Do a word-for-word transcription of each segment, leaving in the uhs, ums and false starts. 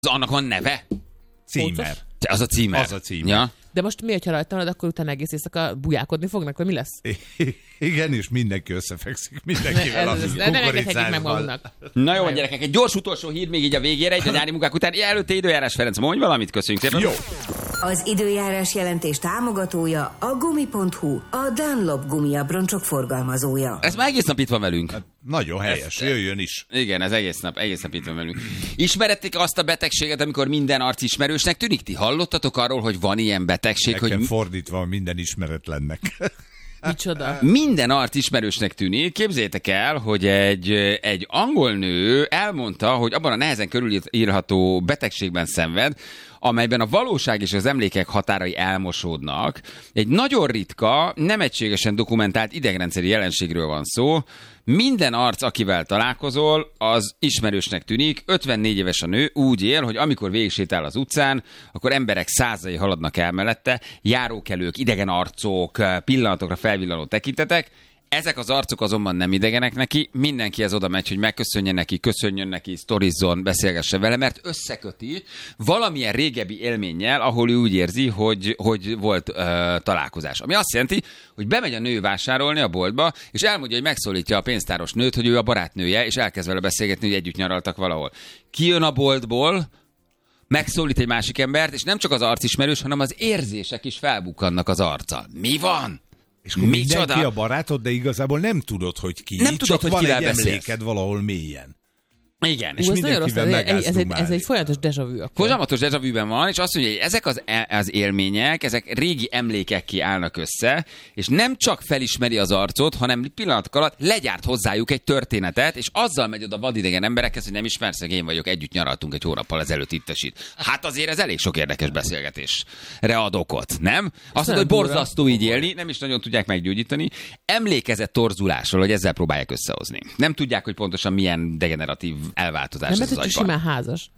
Annak van neve? Címer. Az a címer. Az a címer. Ja. De most miért, ha rajta van, akkor utána egész éjszaka bujálkodni fognak, vagy mi lesz? Igen, és mindenki összefekszik mindenkivel a kukoricásban. Na jó, gyerekek, egy gyors utolsó hír még így a végére, egy a nyári munkák után. Előtte időjárás, Ferenc, mondj valamit, köszönjük szépen. Jó. Az időjárás jelentés támogatója a gumi pont hu, a Dunlop gumiabroncsok forgalmazója. Ez már egész nap itt van velünk. Hát, nagyon helyes, ez, jöjjön is. Igen, ez egész nap, egész nap itt van velünk. Ismerették azt a betegséget, amikor minden arc ismerősnek tűnik? Ti hallottatok arról, hogy van ilyen betegség, Nekem hogy... fordítva minden ismeretlennek. Micsoda? Minden arc ismerősnek tűnik. Képzeljétek el, hogy egy, egy angol nő elmondta, hogy abban a nehezen körülírható betegségben szenved, amelyben a valóság és az emlékek határai elmosódnak. Egy nagyon ritka, nem egységesen dokumentált idegrendszeri jelenségről van szó. Minden arc, akivel találkozol, az ismerősnek tűnik. ötvennégy éves a nő, úgy él, hogy amikor végigsétál az utcán, akkor emberek százai haladnak el mellette, járókelők, idegen arcok, pillanatokra felvillanó tekintetek. Ezek az arcok azonban nem idegenek neki, mindenki ez oda megy, hogy megköszönje neki, köszönjön neki, sztorizzon, beszélgesse vele, mert összeköti valamilyen régebbi élménnyel, ahol ő úgy érzi, hogy, hogy volt uh, találkozás. Ami azt jelenti, hogy bemegy a nő vásárolni a boltba, és elmondja, hogy megszólítja a pénztáros nőt, hogy ő a barátnője, és elkezd vele beszélgetni, hogy együtt nyaraltak valahol. Kijön a boltból, megszólít egy másik embert, és nem csak az arc ismerős, hanem az érzések is felbukkannak az arccal. Mi van? És mindenki a barátod, de igazából nem tudod, hogy ki. Nem tudod, csak hogy van kivel egy beszélsz. emléked valahol mélyen. Igen. És mindenkivel megállsz ez, egy, ez egy folyamatos déjà vu. Folyamatos déjà vu-ben van, és azt mondja, hogy ezek az, az élmények, ezek régi emlékekké állnak össze, és nem csak felismeri az arcot, hanem pillanatok alatt legyárt hozzájuk egy történetet, és azzal megy oda vadidegen emberekhez, hogy nem ismersz, én vagyok, együtt nyaraltunk egy hónappal ezelőtt ittesít. Hát azért ez elég sok érdekes beszélgetésre ad okot, nem? Azt mondja, hogy borzasztó így élni, nem is nagyon tudják meggyógyítani. Emlékezett torzulásról, hogy ezzel próbálják összehozni. Nem tudják, hogy pontosan milyen degeneratív elváltozás nem, ez az agyban. Nem, simán házas.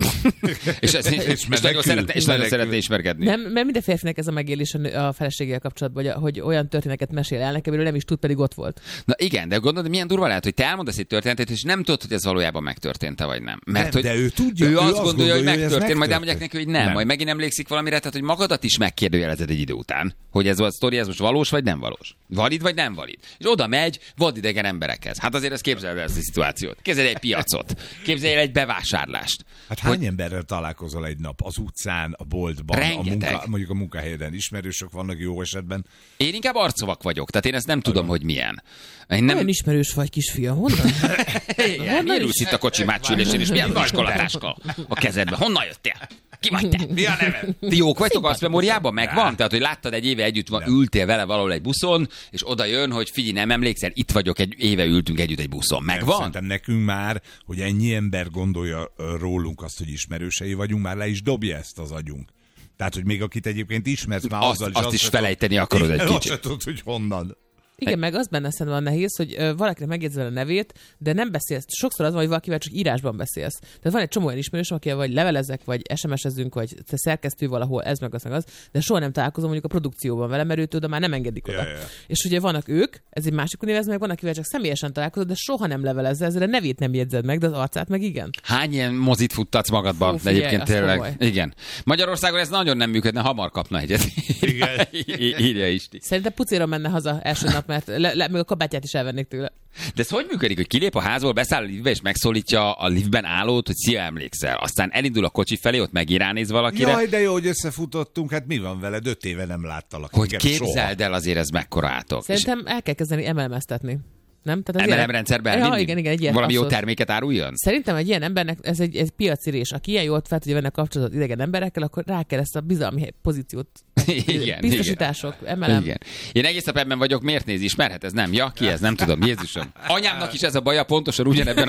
és, ez, és, és, és nagyon szeretne, és nagyon szeretne ismerkedni. Nem, mert minden férfinek ez a megélés a feleségével kapcsolatban, hogy, hogy olyan történeteket mesél el nekem, amiről nem is tud, pedig ott volt. Na igen, de gondolod, milyen durva lehet, hogy te elmondasz egy történetet, és nem tudod, hogy ez valójában megtörtént-e, vagy nem. Mert nem, hogy de ő tudja, ő, ő azt, azt gondolja, gondolja, hogy hogy megtörtént, ez majd elmondják neki, hogy nem, nem, majd megint emlékszik valamire, tehát hogy magadat is megkérdőjelezed egy idő után, hogy ez a sztori, ez most valós, vagy nem valós. Valid, vagy nem valid. És oda megy vadidegen emberekhez. Hát azért ez képzeled el ezt a szituációt. Képzelj egy piacot. Képzelj el egy bevásárlást. Hát hány hogy... emberrel találkozol egy nap? Az utcán, a boltban, a munka, mondjuk a munkahelyeden ismerősök vannak jó esetben. Én inkább arcovak vagyok, tehát én ezt nem tudom, hogy milyen. Én nem... Olyan ismerős vagy, kisfiam, honnan? Igen, miért ülsz itt a kocsi mácsülésén, és milyen vaskolatáska a kezedben? Honnan jöttél? Ki vagy te? Mi a neve? Ti jók vagytok, azt memóriában megvan? Tehát, hogy láttad egy éve együtt van, ültél vele valahol egy buszon, és oda jön, hogy figyelj, nem emlékszel, itt vagyok, egy éve ültünk együtt egy buszon. Megvan? Nem, szerintem nekünk már, hogy ennyi ember gondolja rólunk azt, hogy ismerősei vagyunk, már le is dobja ezt az agyunk. Tehát, hogy még akit egyébként ismersz, már azt, azzal is... Azt, azt is felejteni akarod egy kicsit. Azt tudod, hogy honnan. Igen, meg az benne szerintem a nehéz, hogy uh, valakinek megjegyzel a nevét, de nem beszélsz. Sokszor az van, hogy valakivel csak írásban beszélsz. Tehát van egy csomó olyan ismerős, akivel vagy levelezek, vagy es em es-ezünk, vagy te szerkesztő valahol, ez meg az meg az, de soha nem találkozom mondjuk a produkcióban vele, mert őt oda már nem engedik oda. Ja, ja. És ugye vannak ők, ez egy másik univerzum, meg van, akivel csak személyesen találkozod, de soha nem levelezzel, ezzel a nevét nem jegyzed meg, de az arcát meg igen. Hány ilyen mozit futtatsz magadban? Hú, de egyébként figyelj, tényleg. Igen. Magyarországon ez nagyon nem működne, hamar kapna egyet. Igen. Írja Isti. Szerintem pucéra menne haza első nap, mert le, le, még a kabátját is elvennék tőle. De ez hogy működik, hogy kilép a házból, beszáll a liftbe, és megszólítja a liftben állót, hogy szia, emlékszel. Aztán elindul a kocsi felé, ott meg iránéz valakire. Jaj, de jó, hogy összefutottunk, hát mi van veled? Öt éve nem láttalak. Hogy képzeld el, azért ez mekkora átok. Szerintem el kell kezdeni emelmeztetni. Nem? Tehát em el em rendszerben ja, igen, igen, egy ilyen valami abszolút. Jó terméket áruljon? Szerintem egy ilyen embernek ez egy, egy piacirés. Aki ilyen jól fel tudja venni a kapcsolatot idegen emberekkel, akkor rá kell ezt a bizalmi pozíciót. Igen, biztosítások, igen. em el em. Igen. Én egész nap ebben vagyok, miért néz, ismerhet ez nem? Ja, ki ez? Nem tudom, Jézusom. Anyámnak is ez a baja, pontosan ugyanebben a...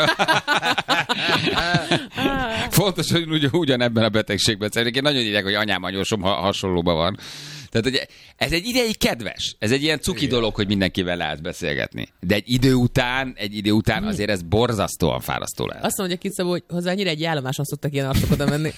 pontosan ugyan, ugyanebben a betegségben. Szerintem nagyon írják, hogy anyám anyósom ha hasonlóban van. Tehát, hogy ez egy ideig kedves. Ez egy ilyen cuki dolog, hogy mindenkivel lehet beszélgetni. De egy idő után, egy idő után azért ez borzasztóan fárasztó lehet. Azt mondja Kit Szabó, hogy hozzá annyira egy állomáson szoktak ilyen arcok oda menni.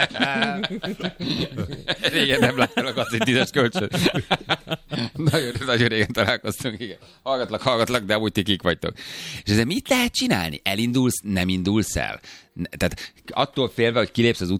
Régen nem láttalak azt, hogy tízes kölcsön. nagyon, nagyon régen találkoztunk, igen. Hallgatlak, hallgatlak, de amúgy ti kik vagytok. És ezzel mit lehet csinálni? Elindulsz, nem indulsz el? Tehát attól félve, hogy kilépsz az